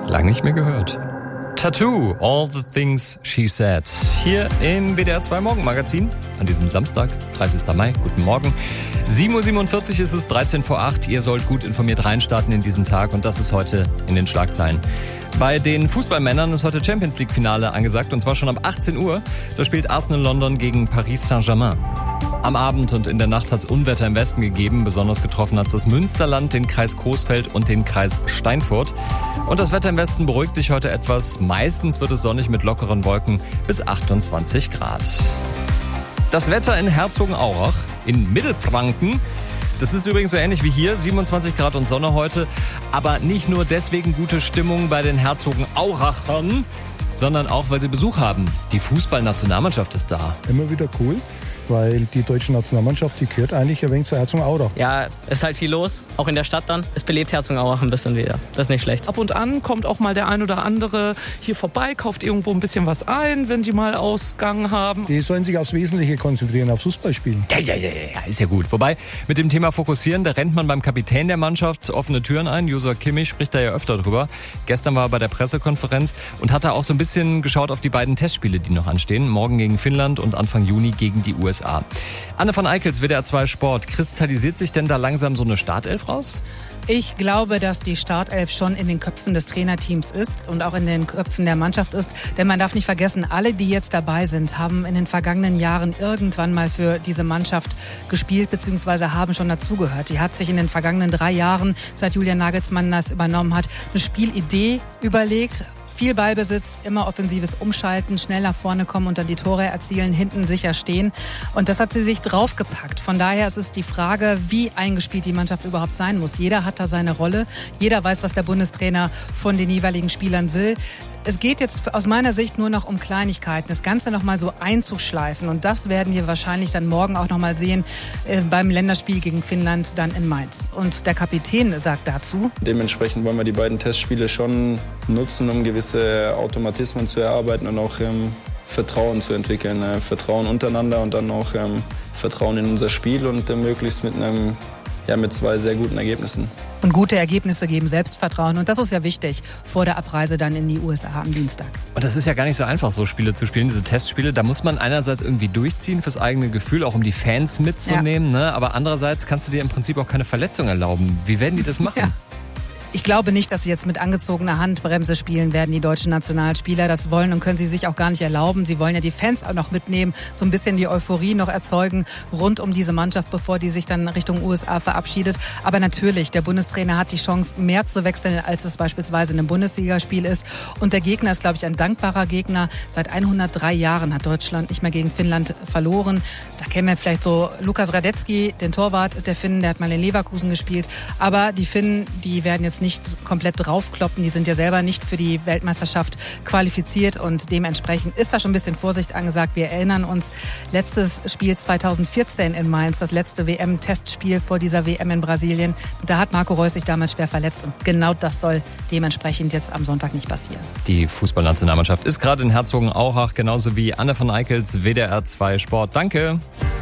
Lang nicht mehr gehört. Tattoo, All the Things She Said. Hier im WDR 2 Morgenmagazin an diesem Samstag, 30. Mai. Guten Morgen. 7.47 Uhr ist es, 13 vor 8. Ihr sollt gut informiert reinstarten in diesen Tag und das ist heute in den Schlagzeilen. Bei den Fußballmännern ist heute Champions League Finale angesagt und zwar schon ab 18 Uhr. Da spielt Arsenal London gegen Paris Saint-Germain. Am Abend und in der Nacht hat es Unwetter im Westen gegeben. Besonders getroffen hat es das Münsterland, den Kreis Coesfeld und den Kreis Steinfurt. Und das Wetter im Westen beruhigt sich heute etwas. Meistens wird es sonnig mit lockeren Wolken bis 28 Grad. Das Wetter in Herzogenaurach in Mittelfranken. Das ist übrigens so ähnlich wie hier, 27 Grad und Sonne heute. Aber nicht nur deswegen gute Stimmung bei den Herzogenaurachern, sondern auch, weil sie Besuch haben. Die Fußballnationalmannschaft ist da. Immer wieder cool, weil die deutsche Nationalmannschaft, die gehört eigentlich ein wenig zu Herzogenaurach. Ja, ist halt viel los, auch in der Stadt dann. Es belebt Herzogenaurach ein bisschen wieder. Das ist nicht schlecht. Ab und an kommt auch mal der ein oder andere hier vorbei, kauft irgendwo ein bisschen was ein, wenn die mal Ausgang haben. Die sollen sich aufs Wesentliche konzentrieren, aufs Fußballspielen. Ja, ist ja gut. Wobei, mit dem Thema Fokussieren, da rennt man beim Kapitän der Mannschaft offene Türen ein. Joshua Kimmich spricht da ja öfter drüber. Gestern war er bei der Pressekonferenz und hat da auch so ein bisschen geschaut auf die beiden Testspiele, die noch anstehen. Morgen gegen Finnland und Anfang Juni gegen die USA. Anne von Eickels, WDR 2 Sport. Kristallisiert sich denn da langsam so eine Startelf raus? Ich glaube, dass die Startelf schon in den Köpfen des Trainerteams ist und auch in den Köpfen der Mannschaft ist. Denn man darf nicht vergessen, alle, die jetzt dabei sind, haben in den vergangenen Jahren irgendwann mal für diese Mannschaft gespielt bzw. haben schon dazugehört. Die hat sich in den vergangenen 3 Jahren, seit Julian Nagelsmann das übernommen hat, eine Spielidee überlegt. Viel Ballbesitz, immer offensives Umschalten, schnell nach vorne kommen und dann die Tore erzielen, hinten sicher stehen. Und das hat sie sich draufgepackt. Von daher ist es die Frage, wie eingespielt die Mannschaft überhaupt sein muss. Jeder hat da seine Rolle. Jeder weiß, was der Bundestrainer von den jeweiligen Spielern will. Es geht jetzt aus meiner Sicht nur noch um Kleinigkeiten, das Ganze noch mal so einzuschleifen. Und das werden wir wahrscheinlich dann morgen auch noch mal sehen beim Länderspiel gegen Finnland dann in Mainz. Und der Kapitän sagt dazu: Dementsprechend wollen wir die beiden Testspiele schon nutzen, um gewisse Automatismen zu erarbeiten und auch Vertrauen zu entwickeln. Vertrauen untereinander und dann auch Vertrauen in unser Spiel und möglichst mit 2 sehr guten Ergebnissen. Und gute Ergebnisse geben Selbstvertrauen. Und das ist ja wichtig vor der Abreise dann in die USA am Dienstag. Und das ist ja gar nicht so einfach, so Spiele zu spielen, diese Testspiele. Da muss man einerseits irgendwie durchziehen fürs eigene Gefühl, auch um die Fans mitzunehmen. Ja. Ne? Aber andererseits kannst du dir im Prinzip auch keine Verletzung erlauben. Wie werden die das machen? Ja. Ich glaube nicht, dass sie jetzt mit angezogener Handbremse spielen werden, die deutschen Nationalspieler. Das wollen und können sie sich auch gar nicht erlauben. Sie wollen ja die Fans auch noch mitnehmen, so ein bisschen die Euphorie noch erzeugen rund um diese Mannschaft, bevor die sich dann Richtung USA verabschiedet. Aber natürlich, der Bundestrainer hat die Chance, mehr zu wechseln, als es beispielsweise in einem Bundesligaspiel ist. Und der Gegner ist, glaube ich, ein dankbarer Gegner. Seit 103 Jahren hat Deutschland nicht mehr gegen Finnland verloren. Da kennen wir vielleicht so Lukas Radetzky, den Torwart der Finnen, der hat mal in Leverkusen gespielt. Aber die Finnen, die werden jetzt nicht komplett draufkloppen. Die sind ja selber nicht für die Weltmeisterschaft qualifiziert und dementsprechend ist da schon ein bisschen Vorsicht angesagt. Wir erinnern uns, letztes Spiel 2014 in Mainz, das letzte WM-Testspiel vor dieser WM in Brasilien. Da hat Marco Reus sich damals schwer verletzt und genau das soll dementsprechend jetzt am Sonntag nicht passieren. Die Fußballnationalmannschaft ist gerade in Herzogenaurach, genauso wie Anne von Eickels, WDR 2 Sport. Danke.